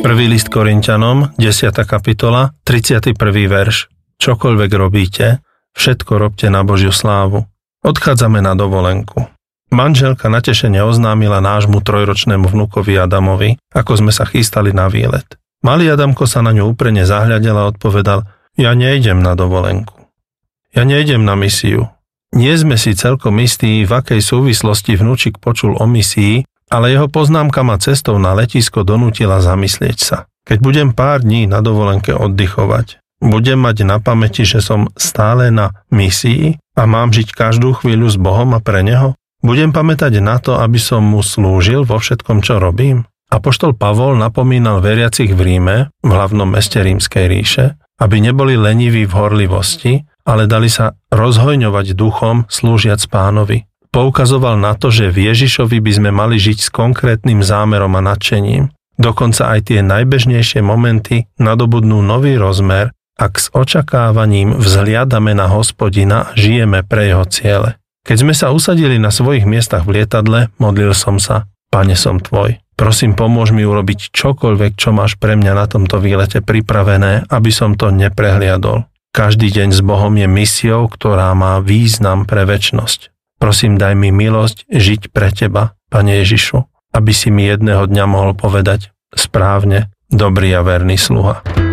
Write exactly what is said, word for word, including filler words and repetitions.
Prvý list Korinťanom, desiata kapitola, tridsiaty prvý verš. Čokoľvek robíte, všetko robte na Božiu slávu. Odchádzame na dovolenku. Manželka natešene oznámila nášmu trojročnému vnukovi Adamovi, ako sme sa chystali na výlet. Malý Adamko sa na ňu úprene zahľadel a odpovedal: ja nejdem na dovolenku. Ja nejdem na misiu. Nie sme si celkom istí, v akej súvislosti vnúčik počul o misii, ale jeho poznámka ma cestou na letisko donútila zamyslieť sa. Keď budem pár dní na dovolenke oddychovať, budem mať na pamäti, že som stále na misii a mám žiť každú chvíľu s Bohom a pre Neho? Budem pamätať na to, aby som mu slúžil vo všetkom, čo robím? Apoštol Pavol napomínal veriacich v Ríme, v hlavnom meste Rímskej ríše, aby neboli leniví v horlivosti, ale dali sa rozhojňovať duchom, slúžiac Pánovi. Poukazoval na to, že v Ježišovi by sme mali žiť s konkrétnym zámerom a nadšením. Dokonca aj tie najbežnejšie momenty nadobudnú nový rozmer, ak s očakávaním vzhliadame na Hospodina a žijeme pre jeho ciele. Keď sme sa usadili na svojich miestach v lietadle, modlil som sa: Pane, som tvoj. Prosím, pomôž mi urobiť čokoľvek, čo máš pre mňa na tomto výlete pripravené, aby som to neprehliadol. Každý deň s Bohom je misiou, ktorá má význam pre večnosť. Prosím, daj mi milosť žiť pre teba, Pane Ježišu, aby si mi jedného dňa mohol povedať: správne, dobrý a verný sluha.